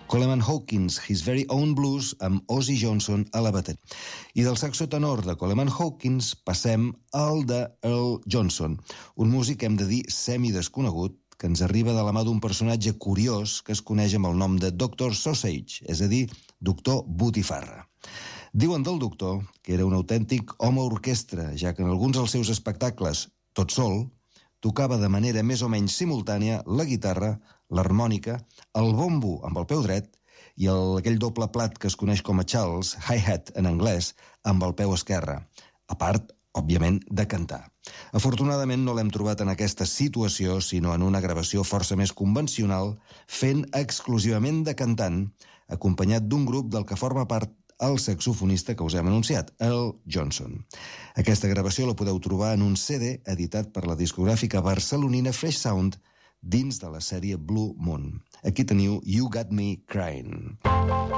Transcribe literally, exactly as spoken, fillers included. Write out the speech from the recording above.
Coleman Hawkins, His Very Own Blues, amb Ozzy Johnson a la bateria. I del saxo tenor de Coleman Hawkins passem al de Earl Johnson, un músic, hem de dir, semidesconegut, que ens arriba de la mà d'un personatge curiós que es coneix amb el nom de doctor Sausage, és a dir, doctor Botifarra. Diuen del doctor que era un autèntic home orquestra, ja que en alguns dels seus espectacles, tot sol, tocava de manera més o menys simultània la guitarra, l'harmònica, el bombo amb el peu dret i el, aquell doble plat que es coneix com a Charles, hi-hat en anglès, amb el peu esquerre, a part, òbviament, de cantar. Afortunadament no l'hem trobat en aquesta situació, sinó en una gravació força més convencional, fent exclusivament de cantant, acompanyat d'un grup del que forma part el saxofonista que us hem anunciat, Earl Johnson. Aquesta gravació la podeu trobar en un C D editat per la discogràfica barcelonina Fresh Sound dins de la sèrie Blue Moon. Aquí teniu You Got Me Crying.